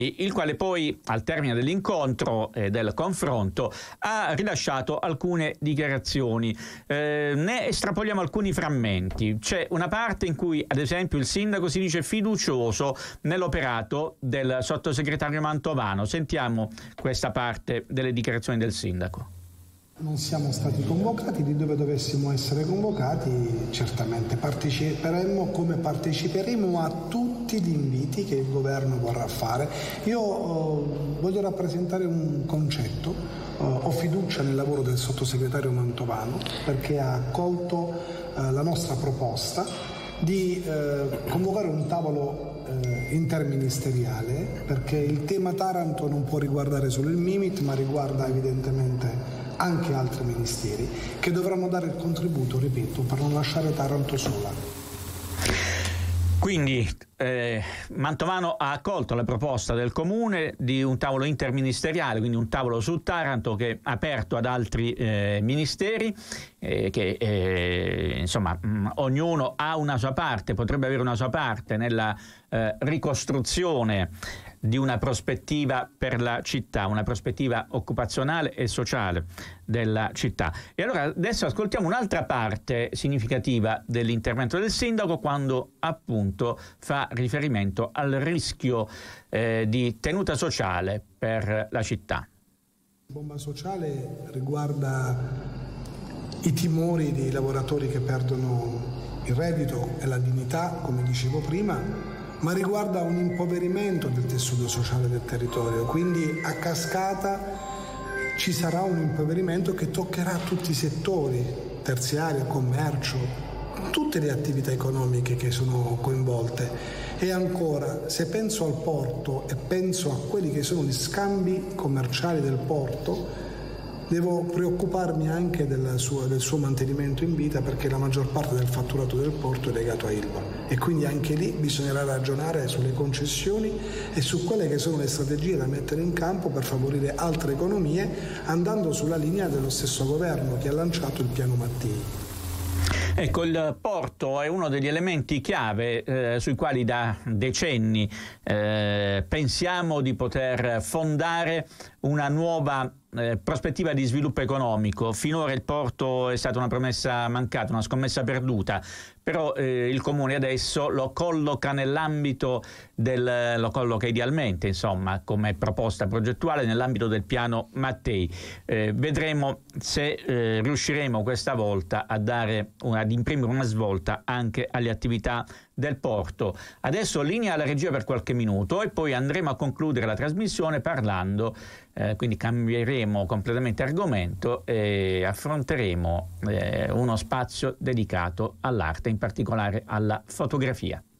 il quale poi al termine dell'incontro e del confronto ha rilasciato alcune dichiarazioni. Ne estrapoliamo alcuni frammenti. C'è una parte in cui ad esempio il sindaco si dice fiducioso nell'operato del sottosegretario Mantovano. Sentiamo questa parte delle dichiarazioni del sindaco. Non siamo stati convocati, di dove dovessimo essere convocati certamente parteciperemo, come parteciperemo a tutti gli inviti che il governo vorrà fare. Io voglio rappresentare un concetto, ho fiducia nel lavoro del sottosegretario Mantovano perché ha accolto la nostra proposta di convocare un tavolo interministeriale, perché il tema Taranto non può riguardare solo il Mimit, ma riguarda evidentemente anche altri ministeri che dovranno dare il contributo, ripeto, per non lasciare Taranto sola. Quindi Mantovano ha accolto la proposta del Comune di un tavolo interministeriale, quindi un tavolo su Taranto che è aperto ad altri ministeri, che insomma ognuno ha una sua parte, potrebbe avere una sua parte nella ricostruzione di una prospettiva per la città, una prospettiva occupazionale e sociale della città. E allora adesso ascoltiamo un'altra parte significativa dell'intervento del sindaco, quando appunto fa riferimento al rischio di tenuta sociale per la città. La bomba sociale riguarda i timori dei lavoratori che perdono il reddito e la dignità, come dicevo prima, ma riguarda un impoverimento del tessuto sociale del territorio, quindi a cascata ci sarà un impoverimento che toccherà tutti i settori, terziario, commercio, tutte le attività economiche che sono coinvolte. E ancora, se penso al porto e penso a quelli che sono gli scambi commerciali del porto, devo preoccuparmi anche del suo mantenimento in vita, perché la maggior parte del fatturato del porto è legato a Ilva e quindi anche lì bisognerà ragionare sulle concessioni e su quelle che sono le strategie da mettere in campo per favorire altre economie, andando sulla linea dello stesso governo che ha lanciato il piano Mattei. Ecco, il porto è uno degli elementi chiave sui quali da decenni pensiamo di poter fondare una nuova prospettiva di sviluppo economico. Finora il porto è stata una promessa mancata, una scommessa perduta, però il Comune adesso lo colloca nell'ambito lo colloca idealmente, insomma, come proposta progettuale nell'ambito del piano Mattei. Vedremo se riusciremo questa volta ad imprimere una svolta anche alle attività del porto. Adesso linea alla regia per qualche minuto e poi andremo a concludere la trasmissione parlando, quindi cambieremo completamente argomento e affronteremo uno spazio dedicato all'arte, in particolare alla fotografia.